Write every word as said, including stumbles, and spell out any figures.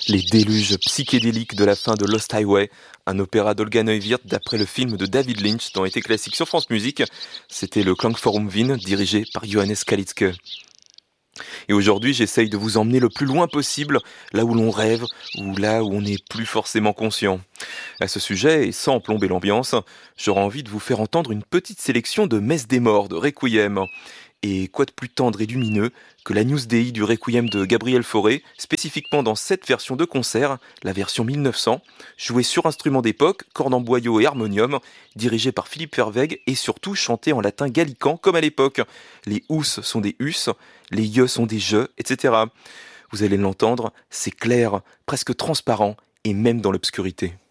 Les déluges psychédéliques de la fin de Lost Highway, un opéra d'Olga Neuwirth d'après le film de David Lynch dont était classique sur France Musique, c'était le Klangforum Wien dirigé par Johannes Kalitzke. Et aujourd'hui, j'essaye de vous emmener le plus loin possible, là où l'on rêve, ou là où on n'est plus forcément conscient. À ce sujet, et sans plomber l'ambiance, j'aurais envie de vous faire entendre une petite sélection de Messe des Morts de Requiem. Et quoi de plus tendre et lumineux que la News Dei du Requiem de Gabriel Fauré, spécifiquement dans cette version de concert, la version mille neuf cents, jouée sur instrument d'époque, cordes en boyau et harmonium, dirigée par Philippe Verweg et surtout chantée en latin gallican comme à l'époque. Les us sont des us, les ye sont des je, et cetera. Vous allez l'entendre, c'est clair, presque transparent et même dans l'obscurité.